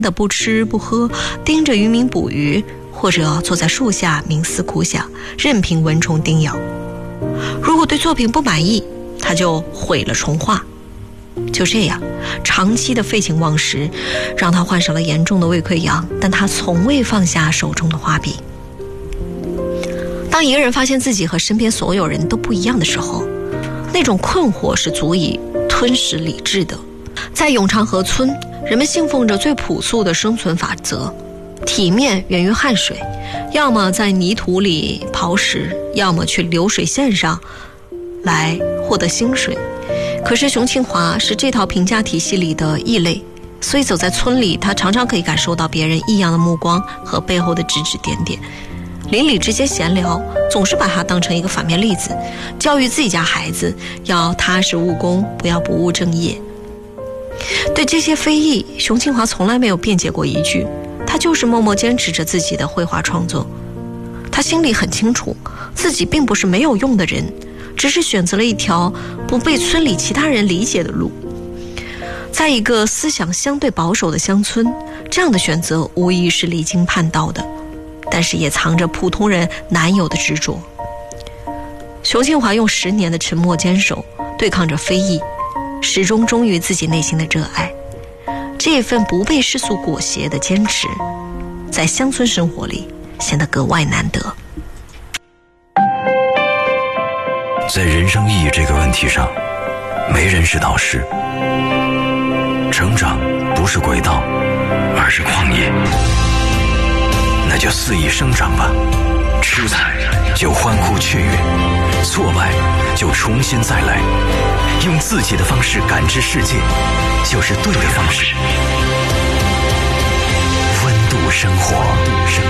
的不吃不喝，盯着渔民捕鱼，或者坐在树下冥思苦想，任凭蚊虫叮咬。如果对作品不满意，他就毁了重画。就这样，长期的废寝忘食让他患上了严重的胃溃疡，但他从未放下手中的画笔。当一个人发现自己和身边所有人都不一样的时候，那种困惑是足以吞噬理智的。在永长河村，人们信奉着最朴素的生存法则，体面源于汗水，要么在泥土里刨食，要么去流水线上来获得薪水。可是熊庆华是这套评价体系里的异类，所以走在村里，他常常可以感受到别人异样的目光和背后的指指点点。邻里之间闲聊，总是把他当成一个反面例子，教育自己家孩子要踏实务工，不要不务正业。对这些非议，熊庆华从来没有辩解过一句，他就是默默坚持着自己的绘画创作。他心里很清楚，自己并不是没有用的人，只是选择了一条不被村里其他人理解的路。在一个思想相对保守的乡村，这样的选择无疑是离经叛道的，但是也藏着普通人难有的执着。熊庆华用10年的沉默坚守，对抗着非议，始终忠于自己内心的热爱。这份不被世俗裹挟的坚持，在乡村生活里显得格外难得。 在人生意义这个问题上，没人是导师。成长不是轨道，而是旷野。那就肆意生长吧，失败就欢呼雀跃，挫败就重新再来，用自己的方式感知世界，就是对的方式。温度生活。